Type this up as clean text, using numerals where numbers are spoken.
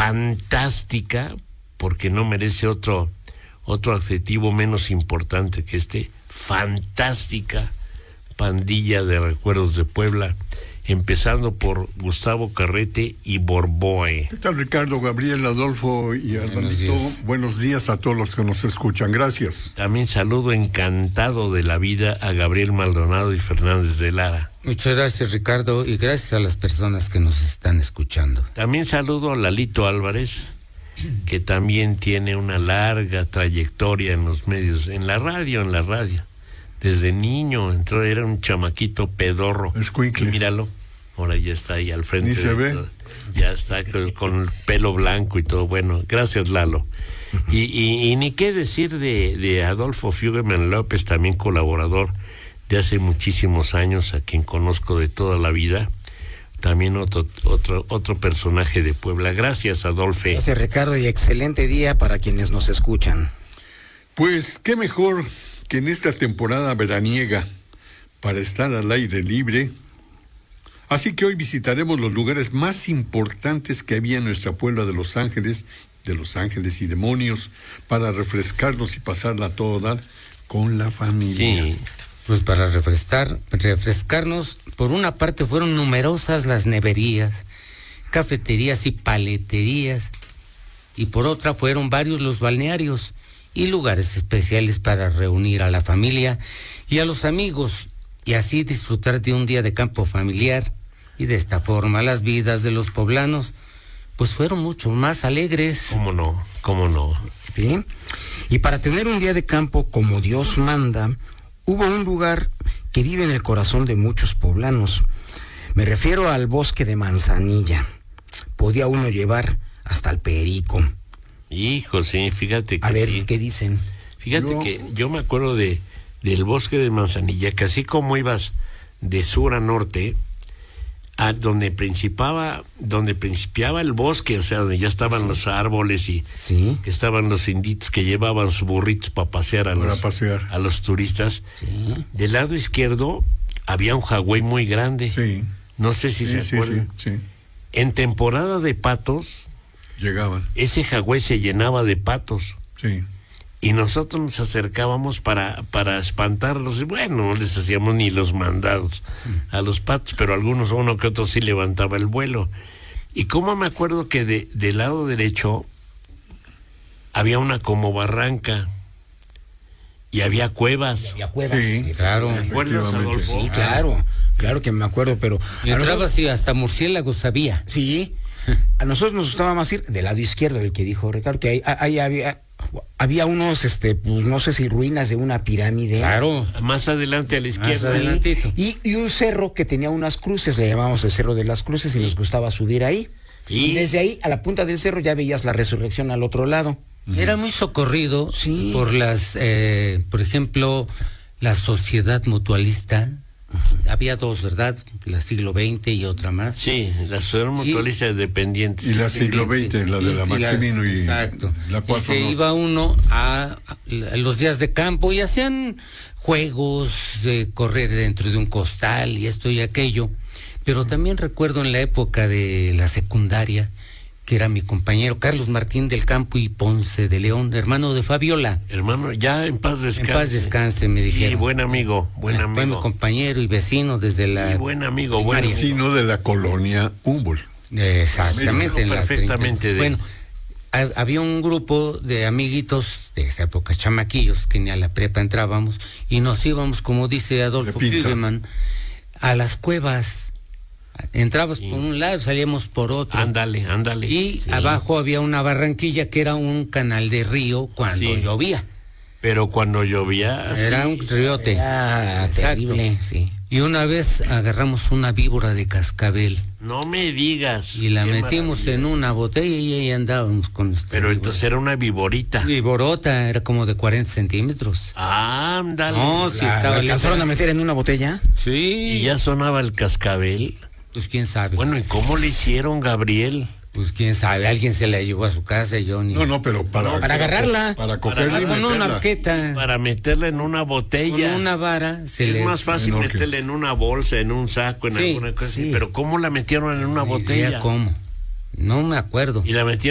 fantástica, porque no merece otro adjetivo menos importante que fantástica pandilla de recuerdos de Puebla, empezando por Gustavo Carrete y Borboe. ¿Qué tal, Ricardo, Gabriel, Adolfo y Armandito? Buenos días a todos los que nos escuchan, gracias. También saludo encantado de la vida a Gabriel Maldonado y Fernández de Lara. Muchas gracias, Ricardo, y gracias a las personas que nos están escuchando. También saludo a Lalito Álvarez, que también tiene una larga trayectoria en los medios, en la radio. Desde niño entró, era un chamaquito pedorro. Escuincle. Y míralo, ahora ya está ahí al frente. Ni se ve. Ya está con el pelo blanco y todo. Bueno, gracias, Lalo. Y ni qué decir de Adolfo Fuggerman López, también colaborador de hace muchísimos años, a quien conozco de toda la vida. También otro personaje de Puebla. Gracias, Adolfo. Gracias, Ricardo, y excelente día para quienes nos escuchan. Pues qué mejor que en esta temporada veraniega para estar al aire libre. Así que hoy visitaremos los lugares más importantes que había en nuestra Puebla de Los Ángeles y Demonios, para refrescarnos y pasarla a todo dar con la familia. Sí. Pues para refrescarnos, por una parte fueron numerosas las neverías, cafeterías y paleterías, y por otra fueron varios los balnearios y lugares especiales para reunir a la familia y a los amigos, y así disfrutar de un día de campo familiar. Y de esta forma las vidas de los poblanos pues fueron mucho más alegres. ¿Cómo no? ¿Sí? Y para tener un día de campo como Dios manda, hubo un lugar que vive en el corazón de muchos poblanos. Me refiero al bosque de Manzanilla. Podía uno llevar hasta el perico. Hijo, sí, fíjate que a ver, sí. ¿qué dicen? Fíjate que yo me acuerdo del bosque de Manzanilla, que así como ibas de sur a norte, a donde principiaba el bosque, o sea, donde ya estaban los árboles y que estaban los inditos que llevaban sus burritos para pasear a los turistas. Sí. Del lado izquierdo había un jagüey muy grande. Sí. No sé si se acuerdan. Sí. En temporada de patos, Llegaban. ese jagüey se llenaba de patos. Sí. Y nosotros nos acercábamos para espantarlos, y bueno, no les hacíamos ni los mandados a los patos, pero uno que otro sí levantaba el vuelo. Y como me acuerdo que del lado derecho había una como barranca y había cuevas. Sí, claro. ¿Me acuerdas, Adolfo? Sí, claro que me acuerdo, pero... Y entrabas y hasta murciélagos había. Sí, a nosotros nos gustaba más ir del lado izquierdo, del que dijo Ricardo, que ahí había unos, pues no sé si ruinas de una pirámide. Claro. Más adelante a la izquierda. adelantito. Y un cerro que tenía unas cruces, le llamábamos el Cerro de las Cruces, y nos gustaba subir ahí. Y desde ahí, a la punta del cerro, ya veías la resurrección al otro lado. Era muy socorrido por por ejemplo, la Sociedad Mutualista. Había dos, ¿verdad? La Siglo XX y otra más. Sí, la Sociedad Mutualista de Dependientes. Y la Siglo XX, la de la Maximino exacto. y la 4. Se iba uno a los días de campo y hacían juegos de correr dentro de un costal y esto y aquello. Pero también recuerdo en la época de la secundaria, que era mi compañero Carlos Martín del Campo y Ponce de León, hermano de Fabiola. Hermano, ya en paz descanse. En paz descanse, me dijeron. Sí, buen amigo. Fue mi compañero y vecino desde la... buen amigo, vecino de la colonia Humboldt. Exactamente. En perfectamente. Bueno, había un grupo de amiguitos de esa época, chamaquillos, que ni a la prepa entrábamos, y nos íbamos, como dice Adolfo Fuggerman, a las cuevas. Entrabas por un lado, salíamos por otro. Ándale. Y abajo había una barranquilla que era un canal de río cuando llovía. Pero cuando llovía... Era un riote. Terrible, sí. Y una vez agarramos una víbora de cascabel. No me digas. Y la metimos en una botella y ahí andábamos con esta Pero víbora. entonces era una viborita. Viborota, era como de 40 centímetros. Ándale. No, sí estaba... ¿La alcanzaron a meter en una botella? Sí. Y ya sonaba el cascabel. Pues quién sabe. Bueno, ¿y cómo le hicieron, Gabriel? Pues quién sabe, alguien se la llevó a su casa y yo ni... No, pero para agarrarla. Para cogerla y con una meterla. arqueta. Para meterla en una botella. Con una vara. Es más fácil meterla en una bolsa, en un saco, en alguna cosa así. Pero ¿cómo la metieron en una botella? ¿Cómo? No me acuerdo. Y la metieron